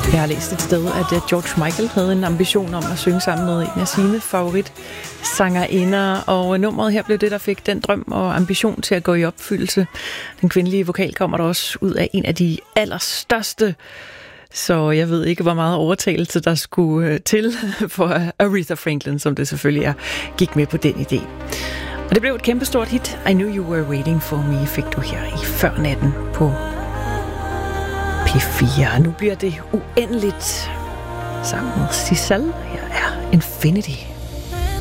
Jeg har læst et sted, at George Michael havde en ambition om at synge sammen med en af sine favoritsangerinder, og nummeret her blev det, der fik den drøm og ambition til at gå i opfyldelse. Den kvindelige vokal kommer der også ud af en af de allerstørste, så jeg ved ikke, hvor meget overtagelse der skulle til for Aretha Franklin, som det selvfølgelig er, gik med på den idé. Og det blev et kæmpestort hit. I Knew You Were Waiting For Me fik du her i Før Natten på P4. Nu bliver det uendeligt sammen med Sissel. Her er Infinity.